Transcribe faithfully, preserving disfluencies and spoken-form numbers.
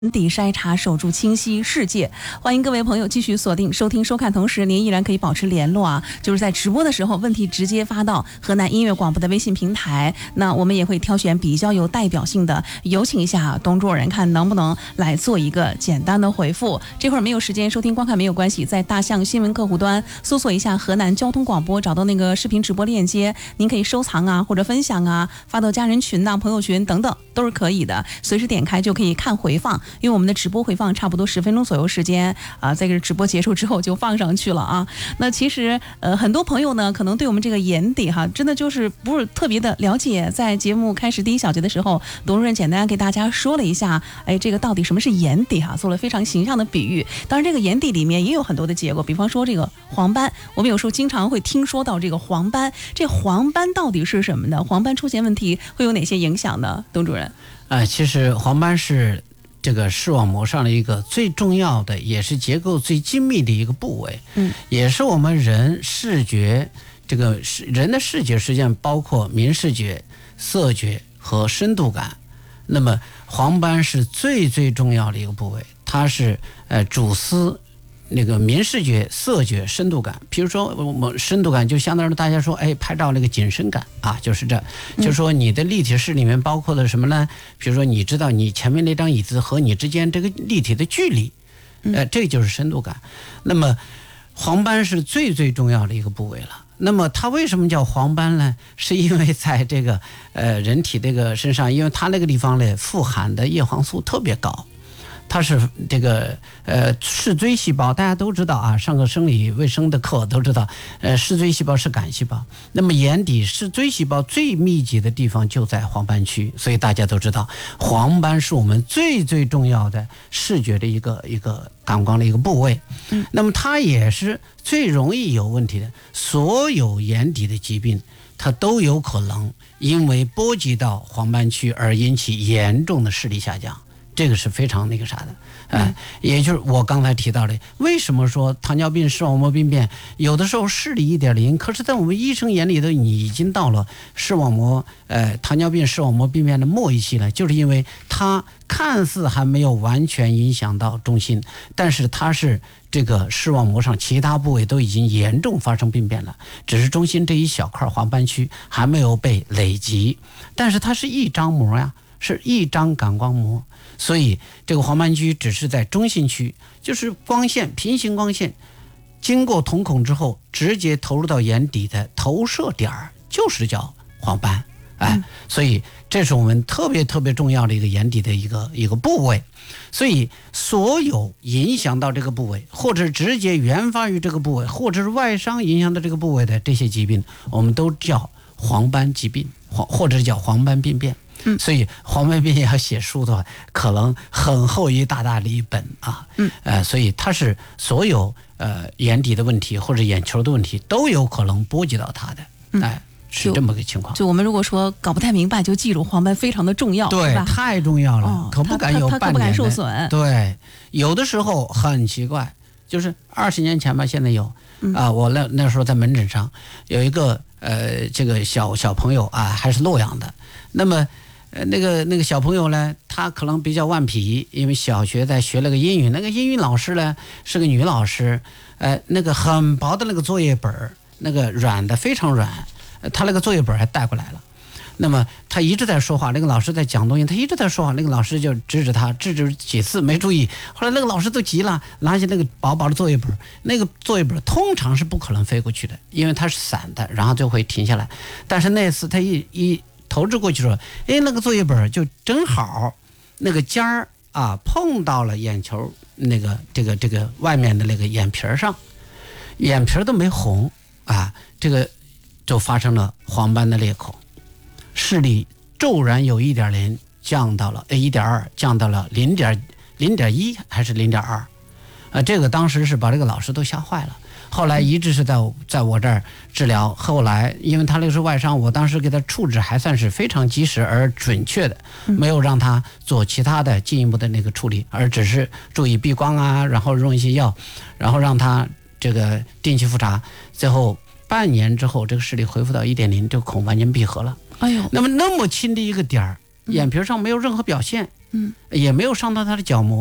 底筛查，守住清晰世界。欢迎各位朋友继续锁定收听收看，同时您依然可以保持联络啊，就是在直播的时候问题直接发到河南音乐广播的微信平台，那我们也会挑选比较有代表性的，有请一下董主任，看能不能来做一个简单的回复。这会儿没有时间收听观看没有关系，在大象新闻客户端搜索一下河南交通广播，找到那个视频直播链接，您可以收藏啊，或者分享啊，发到家人群呐、朋友群等等都是可以的，随时点开就可以看回放。因为我们的直播回放差不多十分钟左右时间啊，在这个直播结束之后就放上去了啊。那其实呃很多朋友呢，可能对我们这个眼底哈，真的就是不是特别的了解。在节目开始第一小节的时候，董主任简单给大家说了一下，哎，这个到底什么是眼底哈，做了非常形象的比喻。当然，这个眼底里面也有很多的结果，比方说这个黄斑，我们有时候经常会听说到这个黄斑，这黄斑到底是什么呢？黄斑出现问题会有哪些影响呢？董主任？ 呃，其实黄斑是这个视网膜上的一个最重要的，也是结构最精密的一个部位，嗯，也是我们人视觉这个人的视觉实际上包括明视觉、色觉和深度感。那么黄斑是最最重要的一个部位，它是呃主司那个明视觉、色觉、深度感。比如说我们深度感就相当于大家说，哎，拍照那个景深感啊，就是这，就是说你的立体视里面包括的什么呢？比如说你知道你前面那张椅子和你之间这个立体的距离，呃，这就是深度感。那么黄斑是最最重要的一个部位了。那么它为什么叫黄斑呢？是因为在这个呃人体这个身上，因为它那个地方呢富含的叶黄素特别高。它是这个呃视锥细胞，大家都知道啊，上个生理卫生的课都知道，呃视锥细胞是杆细胞。那么眼底视锥细胞最密集的地方就在黄斑区，所以大家都知道，黄斑是我们最最重要的视觉的一个一个感光的一个部位。嗯，那么它也是最容易有问题的，所有眼底的疾病，它都有可能因为波及到黄斑区而引起严重的视力下降。这个是非常那个啥的，哎、呃，也就是我刚才提到的，为什么说糖尿病视网膜病变有的时候视力一点零，可是在我们医生眼里头，你已经到了视网膜呃糖尿病视网膜病变的末一期了，就是因为它看似还没有完全影响到中心，但是它是这个视网膜上其他部位都已经严重发生病变了，只是中心这一小块黄斑区还没有被累积，但是它是一张膜呀，是一张感光膜。所以这个黄斑区只是在中心区，就是光线平行光线经过瞳孔之后直接投入到眼底的投射点，就是叫黄斑。哎，所以这是我们特别特别重要的一个眼底的一个一个部位。所以所有影响到这个部位，或者直接原发于这个部位，或者是外伤影响到这个部位的这些疾病，我们都叫黄斑疾病，或或者叫黄斑病变。嗯，所以黄斑病要写书的话，可能很厚一大大的一本啊。嗯，呃，所以它是所有呃眼底的问题或者眼球的问题都有可能波及到它的。哎、呃，是这么个情况。 就我们如果说搞不太明白，就记住黄斑非常的重要， 对，太重要了，哦、可不敢有半点的，它可不敢受损。 对，有的时候很奇怪，就是二十年前吧，现在有啊、嗯呃，我那那时候在门诊上有一个呃这个小小朋友啊，还是洛阳的，那么。呃，那个那个小朋友呢，他可能比较顽皮，因为小学在学了个英语，那个英语老师呢是个女老师，呃，那个很薄的那个作业本，那个软的非常软，呃、他那个作业本还带过来了。那么他一直在说话，那个老师在讲东西，他一直在说话，那个老师就制止他，制止几次没注意，后来那个老师都急了，拿起那个薄薄的作业本，那个作业本通常是不可能飞过去的，因为它是散的，然后就会停下来。但是那次他一一投掷过去说，哎，那个作业本就正好那个尖儿啊碰到了眼球那个这个这个外面的那个眼皮上，眼皮都没红啊，这个就发生了黄斑的裂口，视力骤然有一点零降到了呃一点二，降到了零点零点一还是零点二，啊，这个当时是把这个老师都吓坏了。后来一直是在在我这儿治疗，后来因为他那个是外伤，我当时给他处置还算是非常及时而准确的，没有让他做其他的进一步的那个处理，而只是注意避光啊，然后用一些药，然后让他这个定期复查，最后半年之后这个视力恢复到一点零，这个孔完全闭合了。哎呦，那么那么轻的一个点儿，眼皮上没有任何表现， 嗯， 也没有伤到他的角膜。